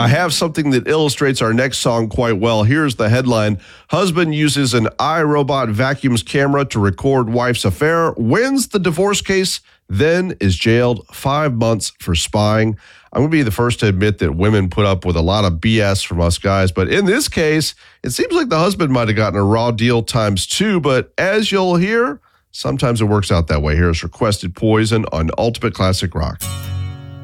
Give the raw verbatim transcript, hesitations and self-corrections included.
I have something that illustrates our next song quite well. Here's the headline. Husband uses an iRobot vacuums camera to record wife's affair, wins the divorce case, then is jailed five months for spying. I'm going to be the first to admit that women put up with a lot of B S from us guys, but in this case, it seems like the husband might have gotten a raw deal times two, but as you'll hear, sometimes it works out that way. Here's Requested Poison on Ultimate Classic Rock.